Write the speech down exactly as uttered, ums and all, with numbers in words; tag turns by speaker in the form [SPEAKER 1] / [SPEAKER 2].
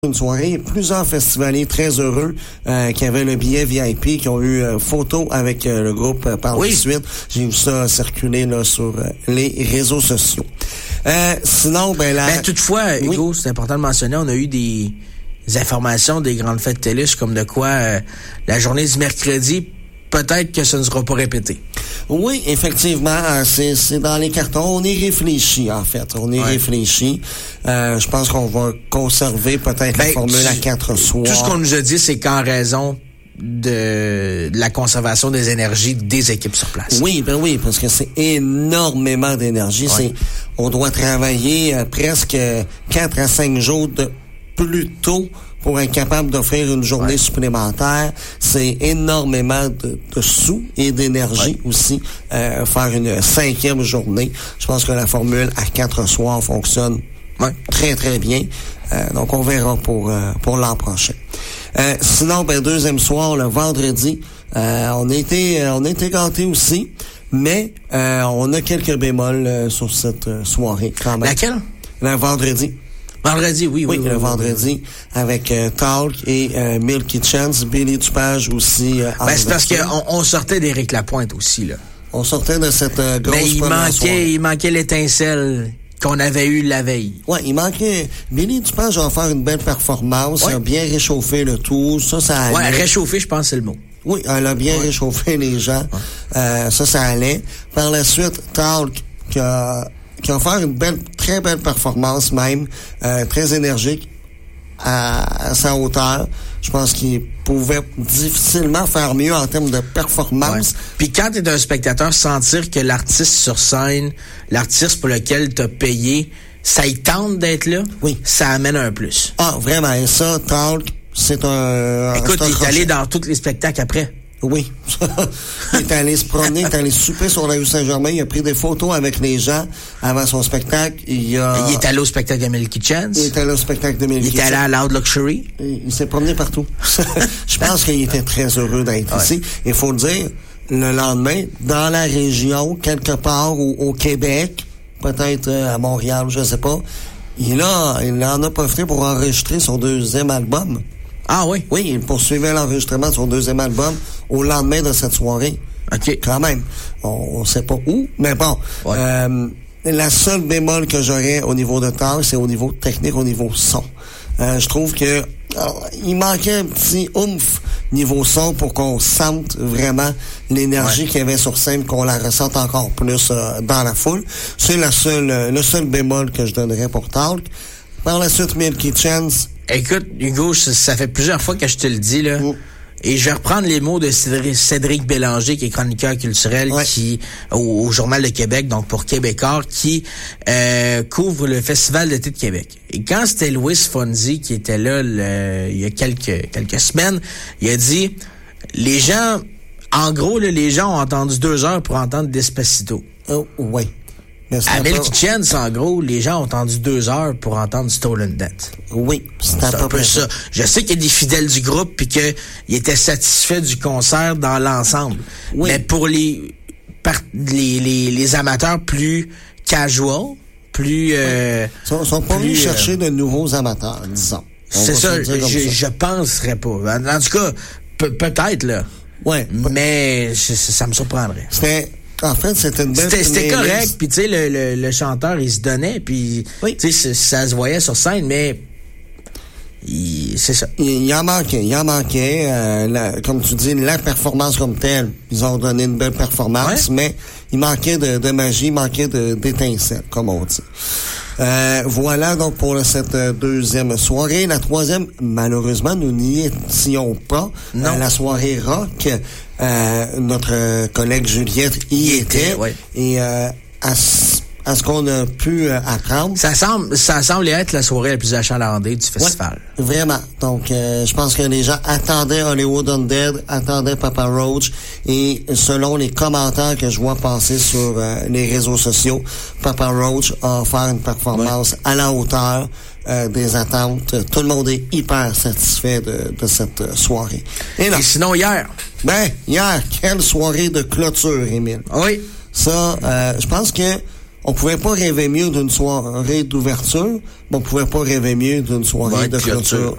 [SPEAKER 1] Une soirée, plusieurs festivaliers très heureux euh, qui avaient le billet V I P, qui ont eu euh, photo avec euh, le groupe euh, par oui. la suite. J'ai vu ça circuler là sur euh, les réseaux sociaux. Euh, sinon, ben là.
[SPEAKER 2] Ben, toutefois,
[SPEAKER 1] oui.
[SPEAKER 2] Hugo, c'est important de mentionner, on a eu des, des informations des grandes fêtes TELUS comme de quoi euh, la journée du mercredi, peut-être que ça ne sera pas répété.
[SPEAKER 1] Oui, effectivement, c'est, c'est dans les cartons. On y réfléchit, en fait. On y ouais. réfléchit. Euh, je pense qu'on va conserver peut-être ben, la formule à quatre soirs.
[SPEAKER 2] Tout ce qu'on nous a dit, c'est qu'en raison de, de la conservation des énergies des équipes sur place.
[SPEAKER 1] Oui, ben oui, parce que c'est énormément d'énergie. Ouais. C'est, on doit travailler euh, presque quatre à cinq jours de plus tôt pour être capable d'offrir une journée ouais. supplémentaire. C'est énormément de, de sous et d'énergie ouais. aussi, euh, faire une cinquième journée. Je pense que la formule à quatre soirs fonctionne ouais. très, très bien. Euh, donc, on verra pour euh, pour l'an prochain. Euh, sinon, ben, deuxième soir, le vendredi, euh, on a été, on a été gâtés aussi, mais euh, on a quelques bémols euh, sur cette euh, soirée quand même.
[SPEAKER 2] Laquelle?
[SPEAKER 1] Le vendredi.
[SPEAKER 2] Vendredi, oui, oui.
[SPEAKER 1] Oui, oui le oui, vendredi, oui. avec euh, Talk et euh, Milky Chance, Billy Dupage aussi. Euh,
[SPEAKER 2] ben, c'est parce qu'on on sortait d'Éric Lapointe aussi, là.
[SPEAKER 1] On sortait de cette euh, grosse
[SPEAKER 2] Mais il manquait,
[SPEAKER 1] soirée.
[SPEAKER 2] il manquait l'étincelle qu'on avait eue la veille.
[SPEAKER 1] Ouais, il manquait. Billy Dupage va faire une belle performance. Ouais. Il a bien réchauffé le tout. Ça, ça allait.
[SPEAKER 2] Ouais, réchauffer, je pense, c'est le mot.
[SPEAKER 1] Oui, elle a bien ouais. réchauffé les gens. Ouais. Euh, ça, ça allait. Par la suite, Talk, qui a qui va faire une belle, très belle performance même, euh, très énergique à, à sa hauteur. Je pense qu'il pouvait difficilement faire mieux en termes de performance.
[SPEAKER 2] Ouais. Puis quand tu es un spectateur, sentir que l'artiste sur scène, l'artiste pour lequel tu as payé, ça y tente d'être là,
[SPEAKER 1] oui.
[SPEAKER 2] ça amène un plus.
[SPEAKER 1] Ah, vraiment, et ça, Talk, c'est un...
[SPEAKER 2] Écoute,
[SPEAKER 1] c'est un
[SPEAKER 2] il est
[SPEAKER 1] crochet.
[SPEAKER 2] allé dans tous les spectacles après.
[SPEAKER 1] Oui. Il est allé se promener, il est allé souper sur la rue Saint-Germain, il a pris des photos avec les gens avant son spectacle. Il, a...
[SPEAKER 2] il est allé au spectacle de Milky Chance.
[SPEAKER 1] Il est allé au spectacle de Milky Chance.
[SPEAKER 2] Il est allé à Loud Luxury.
[SPEAKER 1] Il, il s'est promené partout. Je pense qu'il était très heureux d'être ouais. ici. Il faut le dire, le lendemain, dans la région, quelque part au, au Québec, peut-être à Montréal, je sais pas, il a, il en a profité pour enregistrer son deuxième album.
[SPEAKER 2] Ah oui?
[SPEAKER 1] Oui, il poursuivait l'enregistrement de son deuxième album au lendemain de cette soirée.
[SPEAKER 2] OK.
[SPEAKER 1] Quand même. On ne sait pas où, mais bon. Ouais. Euh, la seule bémol que j'aurais au niveau de tâche, c'est au niveau technique, au niveau son. Euh, je trouve que alors, il manquait un petit oomph niveau son pour qu'on sente vraiment l'énergie ouais. qu'il y avait sur scène, qu'on la ressente encore plus euh, dans la foule. C'est la seule, euh, le seul bémol que je donnerais pour Talk. Par la suite, Milky Chance.
[SPEAKER 2] Écoute, Hugo, ça fait plusieurs fois que je te le dis, là. Mm. Et je vais reprendre les mots de Cédric Bélanger, qui est chroniqueur culturel, ouais. qui au, au Journal de Québec, donc pour Québécois, qui euh, couvre le Festival d'été de Québec. Et quand c'était Louis Fonzi qui était là le, il y a quelques quelques semaines, il a dit, les gens, en gros, là, les gens ont entendu deux heures pour entendre Despacito.
[SPEAKER 1] Oh, oui.
[SPEAKER 2] À Milky Chance, en gros, les gens ont attendu deux heures pour entendre Stolen Death.
[SPEAKER 1] Oui, c'est,
[SPEAKER 2] c'est un peu ça. Je sais qu'il y a des fidèles du groupe puis qu'ils étaient satisfaits du concert dans l'ensemble. Oui. Mais pour les, par, les, les, les amateurs plus casual, plus... Euh,
[SPEAKER 1] Ils sont, sont pas venus euh, chercher de nouveaux amateurs, disons. On
[SPEAKER 2] c'est ça, je,
[SPEAKER 1] ça,
[SPEAKER 2] je penserais pas. En, en tout cas, pe- peut-être, là.
[SPEAKER 1] Ouais.
[SPEAKER 2] Mais je, ça me surprendrait.
[SPEAKER 1] C'était... En fait, c'était une belle
[SPEAKER 2] C'était, c'était correct, puis tu sais, le, le, le chanteur, il se donnait, puis oui. tu sais, ça se voyait sur scène, mais il, c'est ça.
[SPEAKER 1] Il, il en manquait, il en manquait, euh, la, comme tu dis, la performance comme telle. Ils ont donné une belle performance, ouais. mais il manquait de, de magie, il manquait de, d'étincelles, comme on dit. Euh, voilà donc pour cette deuxième soirée. La troisième, malheureusement, nous n'y étions pas.
[SPEAKER 2] Non.
[SPEAKER 1] Euh, la soirée rock, euh, notre collègue Juliette y, y était. était ouais. Et euh, à, à ce qu'on a pu euh, apprendre...
[SPEAKER 2] Ça semble, ça semble être la soirée la plus achalandée du festival.
[SPEAKER 1] Ouais, vraiment. Donc, euh, je pense que les gens attendaient Hollywood Undead, attendaient Papa Roach. Et selon les commentaires que je vois passer sur euh, les réseaux sociaux, Papa Roach a offert une performance ouais. à la hauteur euh, des attentes. Tout le monde est hyper satisfait de, de cette soirée.
[SPEAKER 2] Et, Et sinon, hier?
[SPEAKER 1] Ben, hier, quelle soirée de clôture, Émile.
[SPEAKER 2] Oui.
[SPEAKER 1] Ça, euh, je pense que on pouvait pas rêver mieux d'une soirée d'ouverture, mais on pouvait pas rêver mieux d'une soirée ouais, de clôture. clôture.